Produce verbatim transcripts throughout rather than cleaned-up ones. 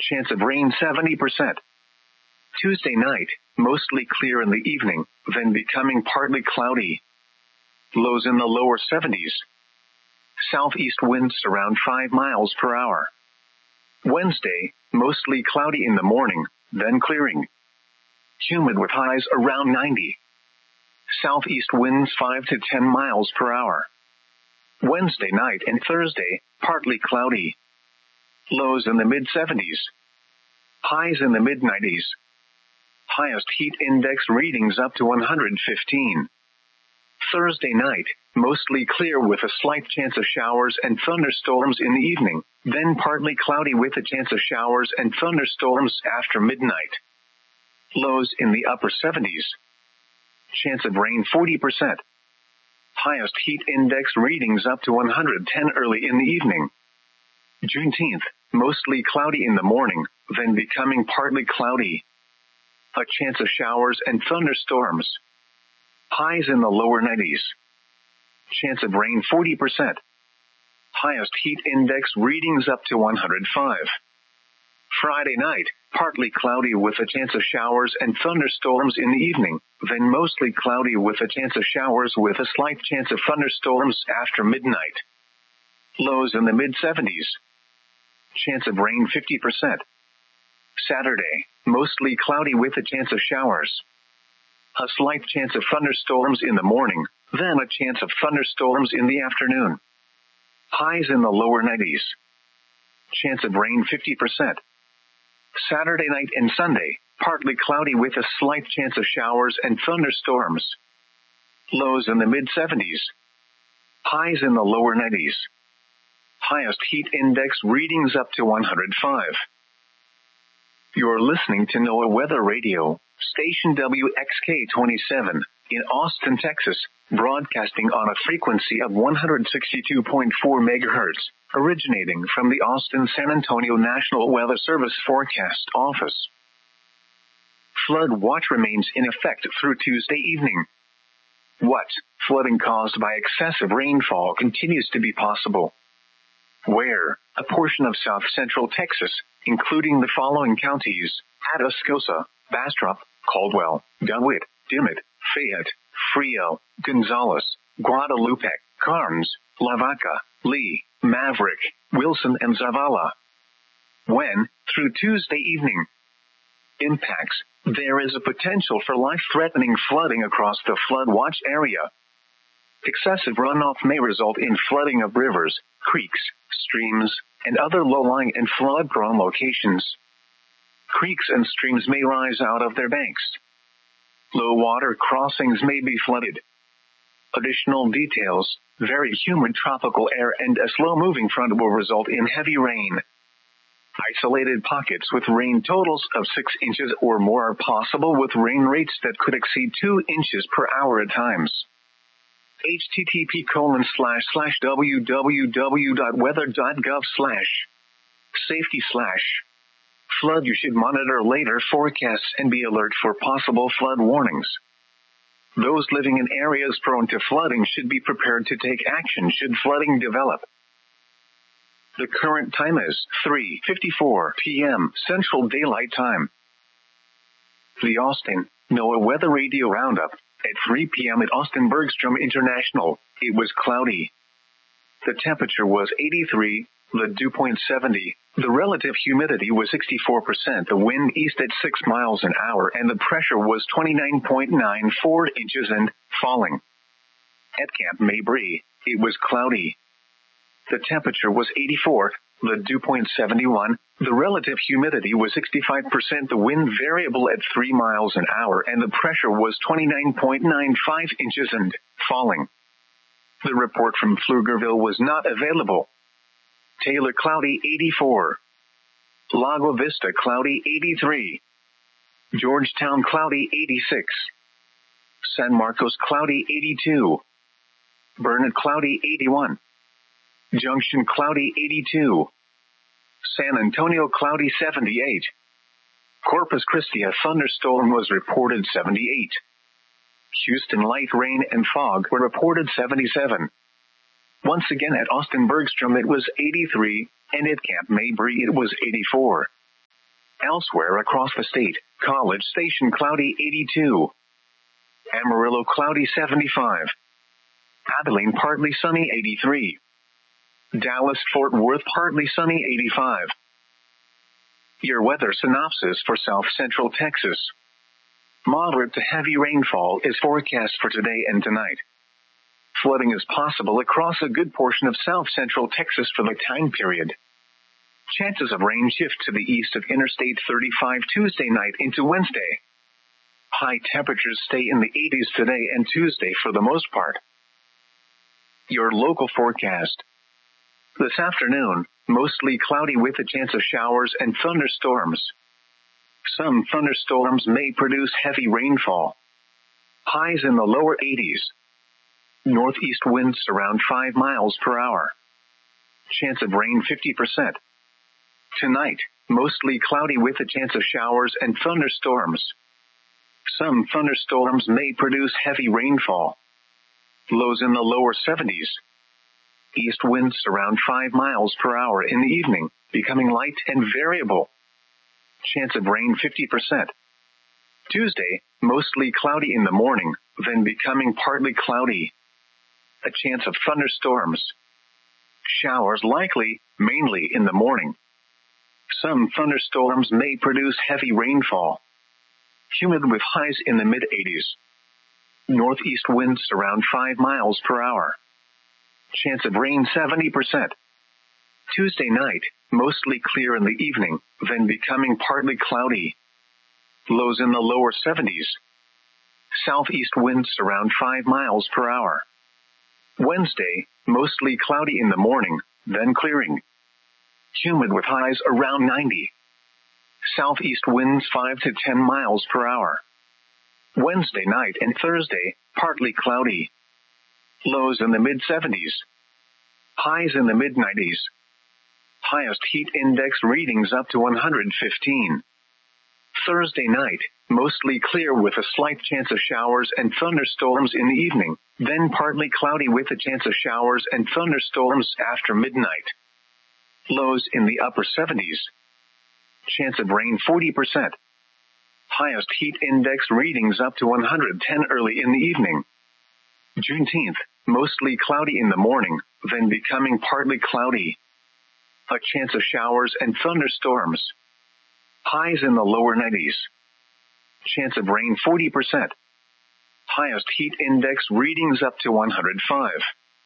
Chance of rain seventy percent. Tuesday night, mostly clear in the evening, then becoming partly cloudy. Lows in the lower seventies. Southeast winds around five miles per hour. Wednesday, mostly cloudy in the morning, then clearing. Humid with highs around ninety. Southeast winds five to ten miles per hour. Wednesday night and Thursday, partly cloudy. Lows in the mid seventies. Highs in the mid nineties. Highest heat index readings up to one hundred fifteen. Thursday night, mostly clear with a slight chance of showers and thunderstorms in the evening, then partly cloudy with a chance of showers and thunderstorms after midnight. Lows in the upper seventies. Chance of rain forty percent. Highest heat index readings up to one hundred ten early in the evening. Juneteenth, mostly cloudy in the morning, then becoming partly cloudy. A chance of showers and thunderstorms. Highs in the lower nineties. Chance of rain forty percent. Highest heat index readings up to one hundred five. Friday night, partly cloudy with a chance of showers and thunderstorms in the evening, then mostly cloudy with a chance of showers with a slight chance of thunderstorms after midnight. Lows in the mid seventies. Chance of rain fifty percent. Saturday, mostly cloudy with a chance of showers. A slight chance of thunderstorms in the morning, then a chance of thunderstorms in the afternoon. Highs in the lower nineties. Chance of rain fifty percent. Saturday night and Sunday, partly cloudy with a slight chance of showers and thunderstorms. Lows in the mid seventies. Highs in the lower nineties. Highest heat index readings up to one hundred five. You're listening to NOAA Weather Radio, station W X K twenty-seven, in Austin, Texas, broadcasting on a frequency of one hundred sixty-two point four megahertz, originating from the Austin-San Antonio National Weather Service Forecast Office. Flood watch remains in effect through Tuesday evening. What? Flooding caused by excessive rainfall continues to be possible. Where? A portion of south-central Texas, including the following counties: Atascosa, Bastrop, Caldwell, DeWitt, Dimmitt, Fayette, Frio, Gonzales, Guadalupe, Carnes, Lavaca, Lee, Maverick, Wilson, and Zavala. When? Through Tuesday evening. Impacts. There is a potential for life-threatening flooding across the flood watch area. Excessive runoff may result in flooding of rivers, creeks, streams, and other low-lying and flood-prone locations. Creeks and streams may rise out of their banks. Low-water crossings may be flooded. Additional details: very humid tropical air and a slow-moving front will result in heavy rain. Isolated pockets with rain totals of six inches or more are possible, with rain rates that could exceed two inches per hour at times. http colon slash slash www.weather.gov slash safety slash flood. You should monitor later forecasts and be alert for possible flood warnings. Those living in areas prone to flooding should be prepared to take action should flooding develop. The current time is three fifty-four p.m. Central Daylight Time. The Austin NOAA Weather Radio Roundup. At three p.m. at Austin Bergstrom International, it was cloudy. The temperature was eighty-three, the dew point seventy, the relative humidity was sixty-four percent, the wind east at six miles an hour, and the pressure was twenty-nine point nine four inches and falling. At Camp Mabry, it was cloudy. The temperature was eighty-four, the dew point seventy-one, the relative humidity was sixty-five percent, the wind variable at three miles an hour, and the pressure was twenty-nine point nine five inches and falling. The report from Pflugerville was not available. Taylor cloudy eighty-four. Lago Vista cloudy eighty-three. Georgetown cloudy eighty-six. San Marcos cloudy eighty-two. Burnett cloudy eighty-one. Junction cloudy eighty-two. San Antonio cloudy seventy-eight. Corpus Christi a thunderstorm was reported seventy-eight. Houston light rain and fog were reported seventy-seven. Once again at Austin Bergstrom it was eighty-three, and at Camp Mabry it was eighty-four. Elsewhere across the state, College Station cloudy eighty-two. Amarillo cloudy seventy-five. Abilene partly sunny eighty-three. Dallas Fort Worth partly sunny eighty-five. Your weather synopsis for South Central Texas. Moderate to heavy rainfall is forecast for today and tonight. Flooding is possible across a good portion of South Central Texas for the time period. Chances of rain shift to the east of Interstate thirty-five Tuesday night into Wednesday. High temperatures stay in the eighties today and Tuesday for the most part. Your local forecast. This afternoon, mostly cloudy with a chance of showers and thunderstorms. Some thunderstorms may produce heavy rainfall. Highs in the lower eighties. Northeast winds around five miles per hour. Chance of rain fifty percent. Tonight, mostly cloudy with a chance of showers and thunderstorms. Some thunderstorms may produce heavy rainfall. Lows in the lower seventies. East winds around five miles per hour in the evening, becoming light and variable. Chance of rain fifty percent. Tuesday, mostly cloudy in the morning, then becoming partly cloudy. A chance of thunderstorms. Showers likely, mainly in the morning. Some thunderstorms may produce heavy rainfall. Humid with highs in the mid-eighties. Northeast winds around five miles per hour. Chance of rain seventy percent. Tuesday night, mostly clear in the evening, then becoming partly cloudy. Lows in the lower seventies. Southeast winds around five miles per hour. Wednesday, mostly cloudy in the morning, then clearing. Humid with highs around ninety. Southeast winds five to ten miles per hour. Wednesday night and Thursday, partly cloudy. Lows in the mid-seventies. Highs in the mid-nineties. Highest heat index readings up to one hundred fifteen. Thursday night, mostly clear with a slight chance of showers and thunderstorms in the evening, then partly cloudy with a chance of showers and thunderstorms after midnight. Lows in the upper seventies. Chance of rain forty percent. Highest heat index readings up to one hundred ten early in the evening. Juneteenth, mostly cloudy in the morning, then becoming partly cloudy. A chance of showers and thunderstorms. Highs in the lower nineties. Chance of rain forty percent. Highest heat index readings up to one hundred five.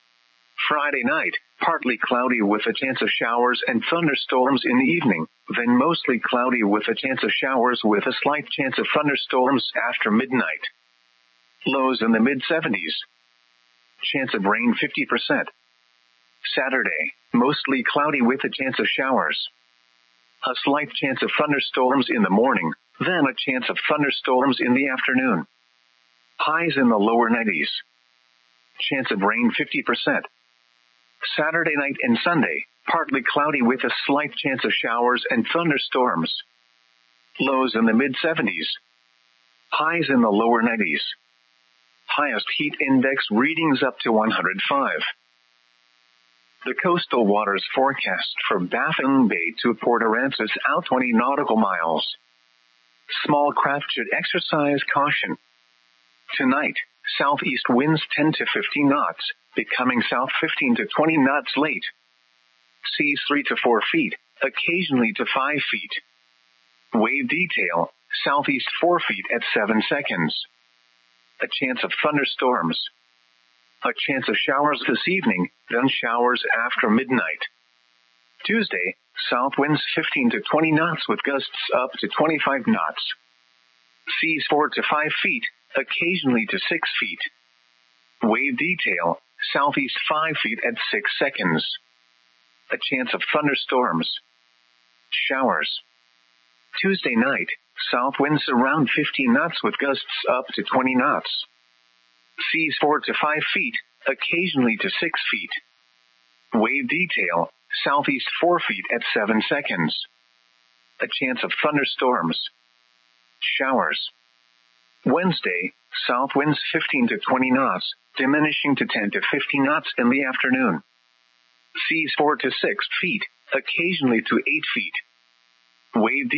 Friday night, partly cloudy with a chance of showers and thunderstorms in the evening, then mostly cloudy with a chance of showers with a slight chance of thunderstorms after midnight. Lows in the mid-seventies. Chance of rain fifty percent. Saturday, mostly cloudy with a chance of showers. A slight chance of thunderstorms in the morning, then a chance of thunderstorms in the afternoon. Highs in the lower nineties. Chance of rain fifty percent. Saturday night and Sunday, partly cloudy with a slight chance of showers and thunderstorms. Lows in the mid-seventies. Highs in the lower nineties. Highest heat index readings up to one hundred five. The coastal waters forecast for Baffin Bay to Port Aransas out twenty nautical miles. Small craft should exercise caution. Tonight, southeast winds ten to fifteen knots, becoming south fifteen to twenty knots late. Seas three to four feet, occasionally to five feet. Wave detail, southeast four feet at seven seconds. A chance of thunderstorms. A chance of showers this evening, then showers after midnight. Tuesday, south winds fifteen to twenty knots with gusts up to twenty-five knots. Seas four to five feet, occasionally to six feet. Wave detail, southeast five feet at six seconds. A chance of thunderstorms. Showers. Tuesday night, south winds around fifteen knots with gusts up to twenty knots. Seas four to five feet, occasionally to six feet. Wave detail, southeast four feet at seven seconds. A chance of thunderstorms. Showers. Wednesday, south winds fifteen to twenty knots, diminishing to ten to fifteen knots in the afternoon. Seas four to six feet, occasionally to eight feet. Wave